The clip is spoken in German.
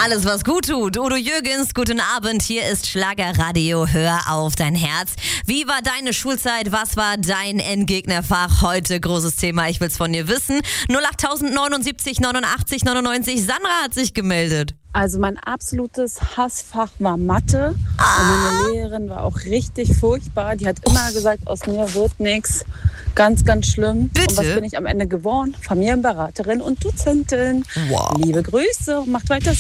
Alles, was gut tut. Udo Jürgens, guten Abend. Hier ist Schlagerradio. Hör auf dein Herz. Wie war deine Schulzeit? Was war dein Endgegnerfach? Heute großes Thema. Ich will's von dir wissen. 08079 89 99. Sandra hat sich gemeldet. Also mein absolutes Hassfach war Mathe. Und meine Lehrerin war auch richtig furchtbar. Die hat immer gesagt, aus mir wird nichts. Ganz, ganz schlimm. Bitte? Und was bin ich am Ende geworden? Familienberaterin und Dozentin. Wow. Liebe Grüße. Macht weiter